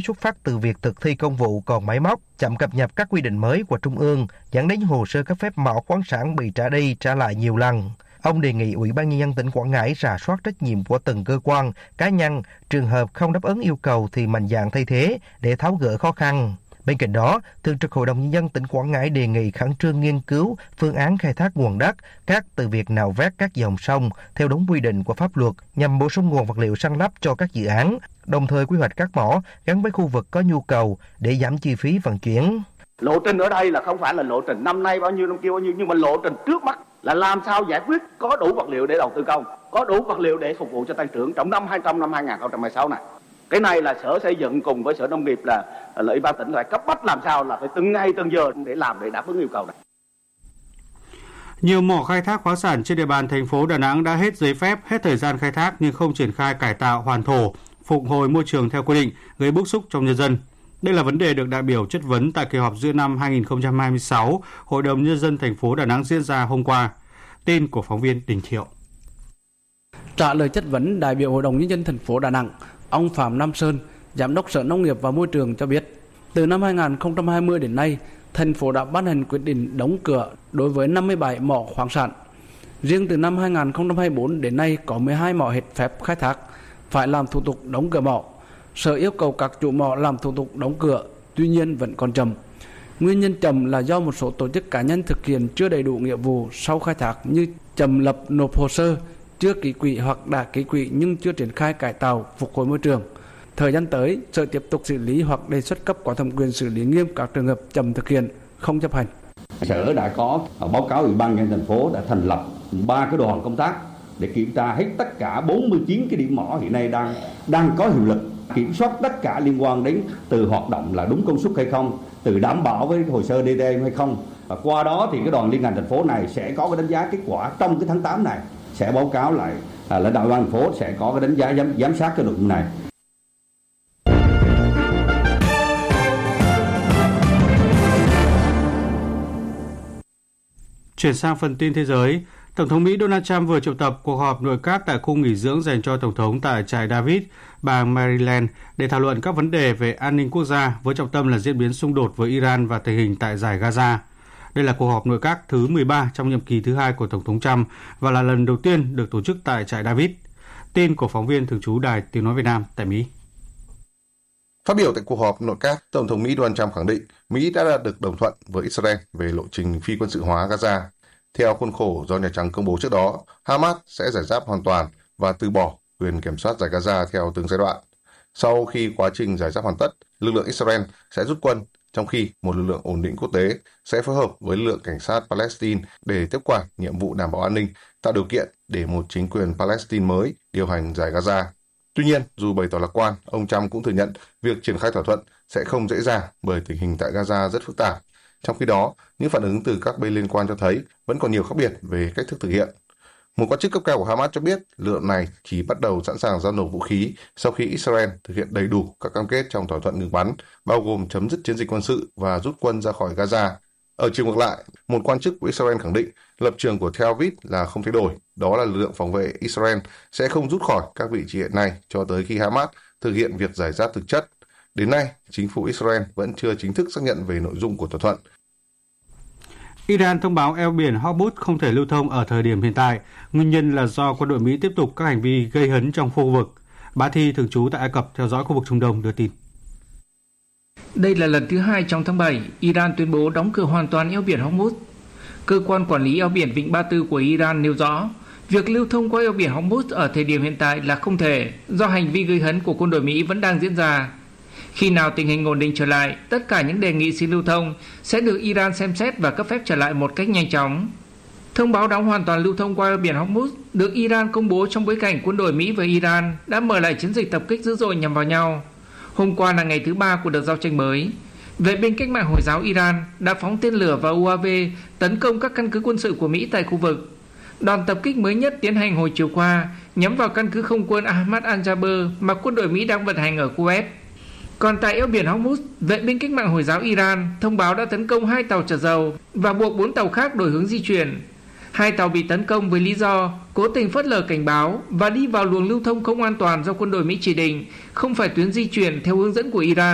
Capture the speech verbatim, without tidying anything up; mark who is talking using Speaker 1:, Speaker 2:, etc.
Speaker 1: xuất phát từ việc thực thi công vụ còn máy móc, chậm cập nhật các quy định mới của Trung ương, dẫn đến hồ sơ cấp phép mỏ khoáng sản bị trả đi trả lại nhiều lần. Ông đề nghị Ủy ban Nhân dân tỉnh Quảng Ngãi rà soát trách nhiệm của từng cơ quan, cá nhân, trường hợp không đáp ứng yêu cầu thì mạnh dạn thay thế để tháo gỡ khó khăn. Bên cạnh đó, Thường trực Hội đồng Nhân dân tỉnh Quảng Ngãi đề nghị khẩn trương nghiên cứu phương án khai thác nguồn đất, cát từ việc nạo vét các dòng sông theo đúng quy định của pháp luật nhằm bổ sung nguồn vật liệu san lấp cho các dự án, đồng thời quy hoạch các mỏ gắn với khu vực có nhu cầu để giảm chi phí vận chuyển.
Speaker 2: Lộ trình ở đây là không phải là lộ trình năm nay bao nhiêu năm kia bao nhiêu, nhưng mà lộ trình trước mắt là làm sao giải quyết có đủ vật liệu để đầu tư công, có đủ vật liệu để phục vụ cho tăng trưởng trong năm hai trăm năm hai nghìn không trăm hai mươi sáu này. Cái này là Sở Xây dựng cùng với Sở Nông nghiệp là là Ủy ban tỉnh phải cấp bách làm sao là phải từng ngày từng giờ để làm để đáp ứng yêu cầu này.
Speaker 3: Nhiều mỏ khai thác khoáng sản trên địa bàn thành phố Đà Nẵng đã hết giấy phép, hết thời gian khai thác nhưng không triển khai cải tạo hoàn thổ, phục hồi môi trường theo quy định, gây bức xúc trong nhân dân. Đây là vấn đề được đại biểu chất vấn tại kỳ họp giữa năm hai nghìn không trăm hai mươi sáu Hội đồng Nhân dân thành phố Đà Nẵng diễn ra hôm qua. Tin của phóng viên Đình Thiệu.
Speaker 4: Trả lời chất vấn, đại biểu Hội đồng Nhân dân thành phố Đà Nẵng, ông Phạm Nam Sơn, Giám đốc Sở Nông nghiệp và Môi trường cho biết, từ năm hai nghìn không trăm hai mươi đến nay, thành phố đã ban hành quyết định đóng cửa đối với năm mươi bảy mỏ khoáng sản. Riêng từ năm hai nghìn không trăm hai mươi tư đến nay có mười hai mỏ hết phép khai thác, phải làm thủ tục đóng cửa mỏ. Sở yêu cầu các chủ mỏ làm thủ tục đóng cửa, tuy nhiên vẫn còn chậm. Nguyên nhân chậm là do một số tổ chức cá nhân thực hiện chưa đầy đủ nghĩa vụ sau khai thác như chậm lập nộp hồ sơ, chưa ký quỹ hoặc đã ký quỹ nhưng chưa triển khai cải tạo, phục hồi môi trường. Thời gian tới, Sở tiếp tục xử lý hoặc đề xuất cấp có thẩm quyền xử lý nghiêm các trường hợp chậm thực hiện, không chấp hành.
Speaker 5: Sở đã có báo cáo Ủy ban nhân dân thành phố đã thành lập ba cái đoàn công tác để kiểm tra hết tất cả bốn mươi chín cái điểm mỏ hiện nay đang đang có hiệu lực, kiểm soát tất cả liên quan đến từ hoạt động là đúng công suất hay không, từ đảm bảo với hồ sơ đê tê hay không. Và qua đó thì cái đoàn liên ngành thành phố này sẽ có cái đánh giá kết quả trong cái tháng tám này, sẽ báo cáo lại à, lãnh đạo thành phố sẽ có cái đánh giá giám, giám sát cái nội dung này.
Speaker 3: Chuyển sang phần tin thế giới, Tổng thống Mỹ Donald Trump vừa triệu tập cuộc họp nội các tại khu nghỉ dưỡng dành cho Tổng thống tại trại David, bang Maryland để thảo luận các vấn đề về an ninh quốc gia với trọng tâm là diễn biến xung đột với Iran và tình hình tại dải Gaza. Đây là cuộc họp nội các thứ mười ba trong nhiệm kỳ thứ hai của Tổng thống Trump và là lần đầu tiên được tổ chức tại trại David. Tin của phóng viên thường trú Đài Tiếng nói Việt Nam tại Mỹ.
Speaker 6: Phát biểu tại cuộc họp nội các, Tổng thống Mỹ Donald Trump khẳng định Mỹ đã đạt được đồng thuận với Israel về lộ trình phi quân sự hóa Gaza. Theo khuôn khổ do Nhà Trắng công bố trước đó, Hamas sẽ giải giáp hoàn toàn và từ bỏ quyền kiểm soát dải Gaza theo từng giai đoạn. Sau khi quá trình giải giáp hoàn tất, lực lượng Israel sẽ rút quân, trong khi một lực lượng ổn định quốc tế sẽ phối hợp với lực lượng cảnh sát Palestine để tiếp quản nhiệm vụ đảm bảo an ninh, tạo điều kiện để một chính quyền Palestine mới điều hành dải Gaza. Tuy nhiên, dù bày tỏ lạc quan, ông Trump cũng thừa nhận việc triển khai thỏa thuận sẽ không dễ dàng bởi tình hình tại Gaza rất phức tạp. Trong khi đó, những phản ứng từ các bên liên quan cho thấy vẫn còn nhiều khác biệt về cách thức thực hiện. Một quan chức cấp cao của Hamas cho biết lực lượng này chỉ bắt đầu sẵn sàng giao nộp vũ khí sau khi Israel thực hiện đầy đủ các cam kết trong thỏa thuận ngừng bắn, bao gồm chấm dứt chiến dịch quân sự và rút quân ra khỏi Gaza. Ở chiều ngược lại, một quan chức của Israel khẳng định lập trường của Tel Aviv là không thay đổi, đó là lực lượng phòng vệ Israel sẽ không rút khỏi các vị trí hiện nay cho tới khi Hamas thực hiện việc giải giáp thực chất. Đến nay, chính phủ Israel vẫn chưa chính thức xác nhận về nội dung của thỏa thuận.
Speaker 3: Iran thông báo eo biển Hormuz không thể lưu thông ở thời điểm hiện tại. Nguyên nhân là do quân đội Mỹ tiếp tục các hành vi gây hấn trong khu vực. Bá Thi thường trú tại Ai Cập theo dõi khu vực Trung Đông đưa tin.
Speaker 7: Đây là lần thứ hai trong tháng bảy, Iran tuyên bố đóng cửa hoàn toàn eo biển Hormuz. Cơ quan quản lý eo biển Vịnh Ba Tư của Iran nêu rõ, việc lưu thông qua eo biển Hormuz ở thời điểm hiện tại là không thể, do hành vi gây hấn của quân đội Mỹ vẫn đang diễn ra. Khi nào tình hình ổn định trở lại, tất cả những đề nghị xin lưu thông sẽ được Iran xem xét và cấp phép trở lại một cách nhanh chóng. Thông báo đóng hoàn toàn lưu thông qua eo biển Hormuz được Iran công bố trong bối cảnh quân đội Mỹ và Iran đã mở lại chiến dịch tập kích dữ dội nhằm vào nhau. Hôm qua là ngày thứ ba của đợt giao tranh mới. Vệ binh cách mạng Hồi giáo Iran đã phóng tên lửa và u a vê tấn công các căn cứ quân sự của Mỹ tại khu vực. Đòn tập kích mới nhất tiến hành hồi chiều qua nhắm vào căn cứ không quân Ahmad al-Jaber mà quân đội Mỹ đang vận hành ở Kuwait. Còn tại eo biển Hormuz, vệ binh cách mạng Hồi giáo Iran thông báo đã tấn công hai tàu chở dầu và buộc bốn tàu khác đổi hướng di chuyển. Hai tàu bị tấn công với lý do cố tình phớt lờ cảnh báo và đi vào luồng lưu thông không an toàn do quân đội Mỹ chỉ định, không phải tuyến di chuyển theo hướng dẫn của Iran.